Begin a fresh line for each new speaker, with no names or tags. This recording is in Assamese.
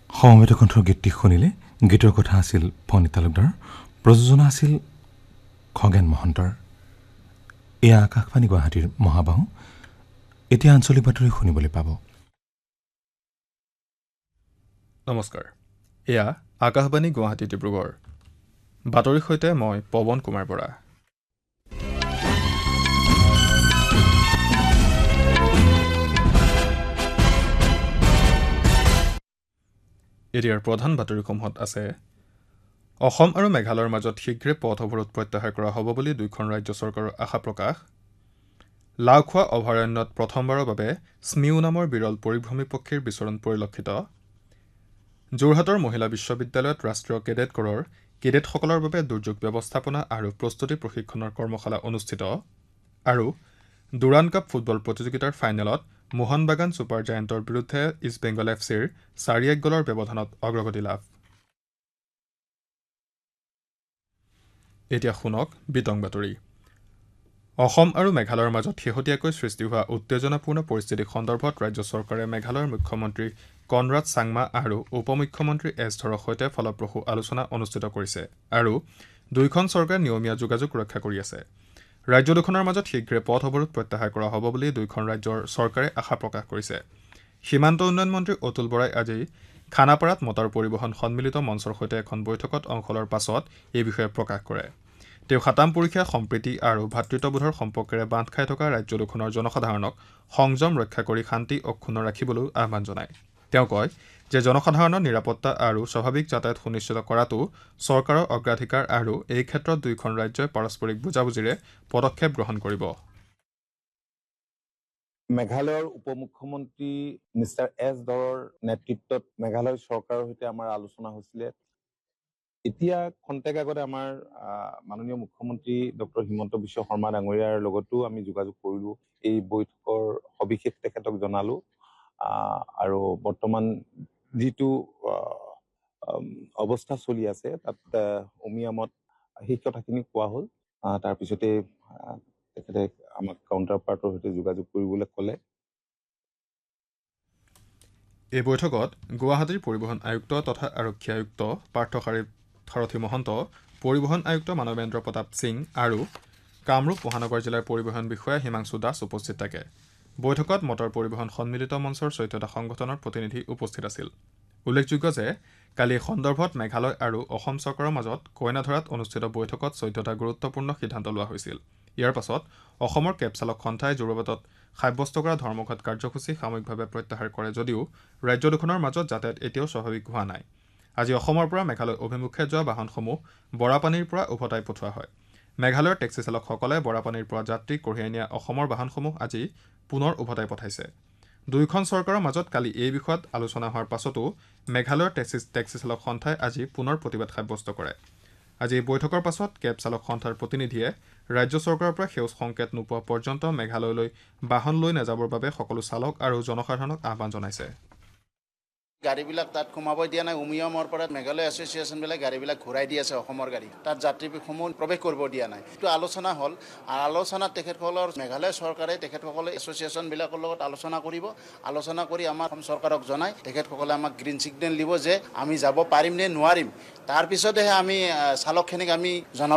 সমবেত কণ্ঠৰ গীতটি শুনিলে। গীতৰ কথা আছিল ফণী তালুকদাৰ, প্ৰযোজনা আছিল খগেন মহন্তৰ। এয়া আকাশবাণী গুৱাহাটীৰ মহাবাহু। এতিয়া আঞ্চলিক বাতৰি শুনিবলৈ পাব।
নমস্কাৰ, এয়া আকাশবাণী গুৱাহাটী ডিব্ৰুগড়। বাতৰিৰ সৈতে মই পৱন কুমাৰ বৰা। এতিয়াৰ প্ৰধান বাতৰিসমূহত আছে: অসম আৰু মেঘালয়ৰ মাজত শীঘ্ৰে পথ অৱৰোধ প্ৰত্যাহাৰ কৰা হ'ব বুলি দুয়োখন ৰাজ্য চৰকাৰৰ আশা প্ৰকাশ। লাওখোৱা অভয়াৰণ্যত প্ৰথমবাৰৰ বাবে স্মিউ নামৰ বিৰল পৰিভ্ৰমী পক্ষীৰ বিচৰণ পৰিলক্ষিত। যোৰহাটৰ মহিলা বিশ্ববিদ্যালয়ত ৰাষ্ট্ৰীয় কেডেট কৰৰ কেডেটসকলৰ বাবে দুৰ্যোগ ব্যৱস্থাপনা আৰু প্ৰস্তুতি প্ৰশিক্ষণৰ কৰ্মশালা অনুষ্ঠিত। আৰু দুৰাণ কাপ ফুটবল প্ৰতিযোগিতাৰ ফাইনেলত মোহনবাগান ছুপাৰ জায়েণ্টৰ বিৰুদ্ধে ইষ্টবেংগল এফচিৰ 4-1 গ'লৰ ব্যৱধানত অগ্ৰগতি লাভ। এতিয়া শুনক বিতং বাতৰি। অসম আৰু মেঘালয়ৰ মাজত শেহতীয়াকৈ সৃষ্টি হোৱা উত্তেজনাপূৰ্ণ পৰিস্থিতি সন্দৰ্ভত ৰাজ্য চৰকাৰে মেঘালয়ৰ মুখ্যমন্ত্ৰী কনৰাড চাংমা আৰু উপ মুখ্যমন্ত্ৰী এছ ধৰৰ সৈতে ফলপ্ৰসূ আলোচনা অনুষ্ঠিত কৰিছে আৰু দুয়োখন চৰকাৰে নিয়মীয়া যোগাযোগ ৰক্ষা কৰি আছে। ৰাজ্য দুখনৰ মাজত শীঘ্ৰে পথ অৱৰোধ প্ৰত্যাহাৰ কৰা হ'ব বুলি দুয়োখন ৰাজ্যৰ চৰকাৰে আশা প্ৰকাশ কৰিছে। সীমান্ত উন্নয়ন মন্ত্ৰী অতুল বৰাই আজি খানাপাৰাত মটৰ পৰিবহণ সন্মিলিত মঞ্চৰ সৈতে এখন বৈঠকত অংশ লোৱাৰ পাছত এই বিষয়ে প্ৰকাশ কৰে। তেওঁ সাতামপুৰুষীয়া সম্প্ৰীতি আৰু ভাতৃত্ববোধৰ সম্পৰ্কেৰে বান্ধ খাই থকা ৰাজ্য দুখনৰ জনসাধাৰণক সংযম ৰক্ষা কৰি শান্তি অক্ষুণ্ণ ৰাখিবলৈও আহ্বান জনায়। তেওঁ কয় যে জনসাধাৰণৰ নিৰাপত্তা আৰু স্বাভাৱিক যাতায়াত সুনিশ্চিত কৰাটো চৰকাৰৰ অগ্ৰাধিকাৰ আৰু এই ক্ষেত্ৰত দুয়োখন ৰাজ্যই পাৰস্পৰিক বুজাবুজিৰে পদক্ষেপ গ্ৰহণ কৰিব।
মেঘালয়ৰ উপ মুখ্যমন্ত্ৰী মিষ্টাৰ এছ ধৰৰ নেতৃত্বত মেঘালয় চৰকাৰৰ সৈতে আমাৰ আলোচনা হৈছিলে। এতিয়া খন্তেক আগতে আমাৰ মাননীয় মুখ্যমন্ত্ৰী ডক্টৰ হিমন্ত বিশ্ব শৰ্মা ডাঙৰীয়াৰ লগতো আমি যোগাযোগ কৰিলো। এই বৈঠকৰ সবিশেষ তেখেতক জনালো আৰু বৰ্তমান যিটো অৱস্থা চলি আছে তাত উমিয়ামত সেই কথাখিনি কোৱা হ'ল। তাৰপিছতে তেখেতে আমাক কাউণ্টাৰ পাৰ্টৰ সৈতে যোগাযোগ কৰিবলৈ ক'লে।
এই বৈঠকত গুৱাহাটীৰ পৰিবহণ আয়ুক্ত তথা আৰক্ষী আয়ুক্ত পাৰ্থসাৰথী মহন্ত, পৰিবহণ আয়ুক্ত মানৱেন্দ্ৰ প্ৰতাপ সিং আৰু কামৰূপ মহানগৰ জিলাৰ পৰিবহণ বিষয়া হিমাংশু দাস উপস্থিত থাকে। বৈঠকত মটৰ পৰিবহণ সন্মিলিত মঞ্চৰ 14টা সংগঠনৰ প্ৰতিনিধি উপস্থিত আছিল। উল্লেখযোগ্য যে কালি এই সন্দৰ্ভত মেঘালয় আৰু অসম চৰকাৰৰ মাজত কইনাধৰাত অনুষ্ঠিত বৈঠকত 14টা গুৰুত্বপূৰ্ণ সিদ্ধান্ত লোৱা হৈছিল। ইয়াৰ পাছত অসমৰ কেব চালক সন্থাই যোৰবাটত সাব্যস্ত কৰা ধৰ্মঘট কাৰ্যসূচী সাময়িকভাৱে প্ৰত্যাহাৰ কৰে যদিও ৰাজ্য দুখনৰ মাজত যাতায়াত এতিয়াও স্বাভাৱিক হোৱা নাই। আজি অসমৰ পৰা মেঘালয় অভিমুখে যোৱা বাহনসমূহ বৰাপানীৰ পৰা উভতাই পঠোৱা হয়। মেঘালয়ৰ টেক্সি চালকসকলে বৰাপানীৰ পৰা যাত্ৰী কঢ়িয়াই নিয়া অসমৰ বাহনসমূহ আজি পুনৰ উভতাই পঠাইছে। দুয়োখন চৰকাৰৰ মাজত কালি এই বিষয়ত আলোচনা হোৱাৰ পাছতো মেঘালয়ৰ টেক্সি চালক সন্থাই আজি পুনৰ প্ৰতিবাদ সাব্যস্ত কৰে। আজি এই বৈঠকৰ পাছত কেব চালক সন্থাৰ প্ৰতিনিধিয়ে ৰাজ্য চৰকাৰৰ পৰা সেউজ সংকেত নোপোৱা পৰ্যন্ত মেঘালয়লৈ বাহন লৈ নাযাবৰ বাবে সকলো চালক আৰু জনসাধাৰণক আহ্বান জনাইছে।
গাড়ীবিলাক তাত সোমাব দিয়া নাই। উমিয়ামৰ পৰা মেঘালয় এছ'চিয়েশ্যনবিলাক গাড়ীবিলাক ঘূৰাই দি আছে অসমৰ গাড়ী। তাত যাত্ৰীসমূহ প্ৰৱেশ কৰিব দিয়া নাই। এইটো আলোচনা হ'ল। আলোচনাত তেখেতসকলৰ মেঘালয় চৰকাৰে তেখেতসকলে এছ'চিয়েশ্যনবিলাকৰ লগত আলোচনা কৰিব। আলোচনা কৰি আমাৰ অসম চৰকাৰক জনাই তেখেতসকলে আমাক গ্ৰীণ ছিগনেল দিব যে আমি যাব পাৰিম নে নোৱাৰিম। তাৰপিছতহে আমি চালকখিনিক আমি জনাব